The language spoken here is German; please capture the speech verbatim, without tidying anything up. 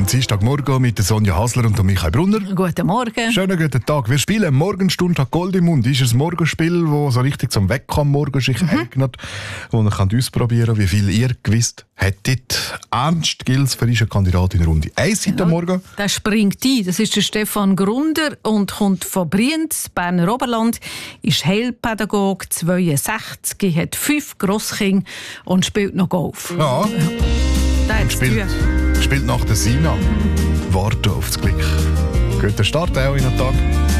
Dienstagmorgen mit der Sonja Hasler und Michael Brunner. Guten Morgen. Schönen guten Tag. Wir spielen Morgenstunde Gold im Mund. Das ist ein Morgenspiel, das so richtig zum Wegkommen morgen sich mhm. eignet, wo ihr könnt ausprobieren, wie viel ihr gewusst hättet. Ernst Gils für eine Kandidatin in Runde eins heute Ja, Morgen. Der springt ein. Das ist der Stefan Grunder und kommt von Brienz, Berner Oberland, ist Heilpädagoge, zweiundsechzig, hat fünf Grosskinder und spielt noch Golf. Ja. Der hat's zu Spielt, tun. spielt nach der Sina. Warten auf das Glück. Guten Start auch in den Tag.